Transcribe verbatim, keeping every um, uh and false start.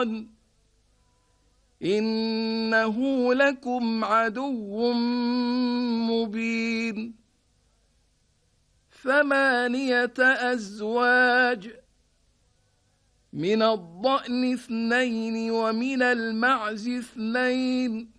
الشيطان إنه لكم عدو مبين ثمانية أزواج من الضأن اثنين ومن المعز اثنين